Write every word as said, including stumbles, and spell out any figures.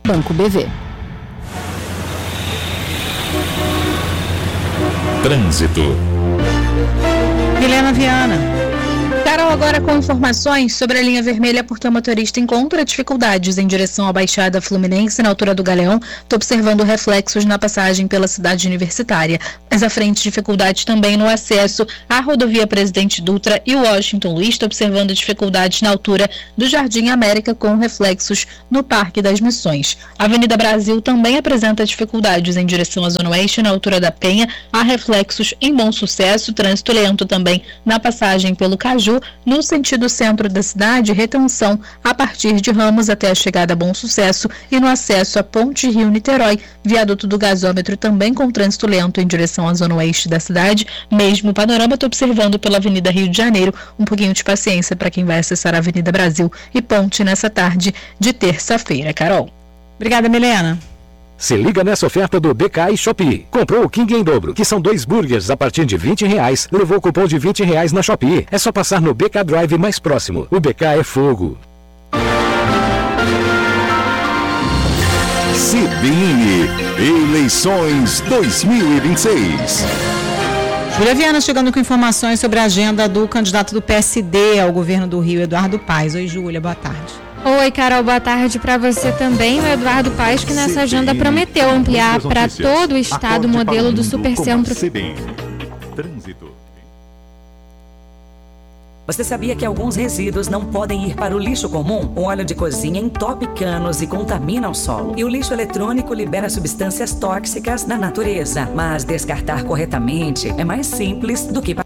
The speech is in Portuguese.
Banco B V. Trânsito. Milena Viana. Carol, agora com informações sobre a linha vermelha, porque o motorista encontra dificuldades em direção à Baixada Fluminense, na altura do Galeão. Estou observando reflexos na passagem pela cidade universitária. Mais à frente, dificuldades também no acesso à rodovia Presidente Dutra e Washington Luiz. Estou observando dificuldades na altura do Jardim América, com reflexos no Parque das Missões. A Avenida Brasil também apresenta dificuldades em direção à Zona Oeste, na altura da Penha. Há reflexos em Bom Sucesso, trânsito lento também na passagem pelo Caju. No sentido centro da cidade, retenção a partir de Ramos até a chegada a Bom Sucesso, e no acesso à Ponte Rio-Niterói, viaduto do gasômetro também com trânsito lento em direção à zona oeste da cidade. Mesmo panorama, estou observando pela Avenida Rio de Janeiro. Um pouquinho de paciência para quem vai acessar a Avenida Brasil e Ponte nessa tarde de terça-feira. Carol. Obrigada, Milena. Se liga nessa oferta do B K e Shopee. Comprou o King em dobro, que são dois burgers a partir de vinte reais. Levou o cupom de vinte reais na Shopee. É só passar no B K Drive mais próximo. O B K é fogo. C B N Eleições dois mil e vinte e seis. Júlia Viana chegando com informações sobre a agenda do candidato do P S D ao governo do Rio, Eduardo Paes. Oi, Júlia, boa tarde. Oi, Carol, boa tarde para você também. O Eduardo Paes, que nessa agenda prometeu ampliar para todo o estado o modelo do Supercentro. Trânsito. Você sabia que alguns resíduos não podem ir para o lixo comum? O óleo de cozinha entope canos e contamina o solo. E o lixo eletrônico libera substâncias tóxicas na natureza. Mas descartar corretamente é mais simples do que pagar.